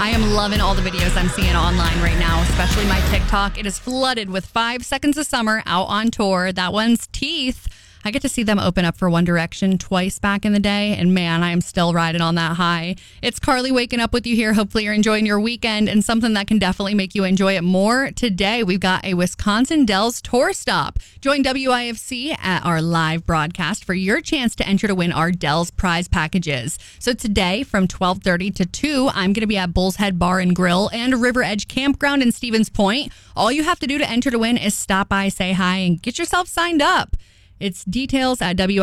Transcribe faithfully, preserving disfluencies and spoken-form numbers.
I am loving all the videos I'm seeing online right now, especially my TikTok. It is flooded with Five Seconds of Summer out on tour. That one's Teeth. I get to see them open up for One Direction twice back in the day, and man, I am still riding on that high. It's Carly waking up with you here. Hopefully you're enjoying your weekend, and something that can definitely make you enjoy it more. Today, we've got a Wisconsin Dells tour stop. Join W I F C at our live broadcast for your chance to enter to win our Dells prize packages. So today, from twelve thirty to two, I'm going to be at Bull's Head Bar and Grill and River Edge Campground in Stevens Point. All you have to do to enter to win is stop by, say hi, and get yourself signed up. It's details at W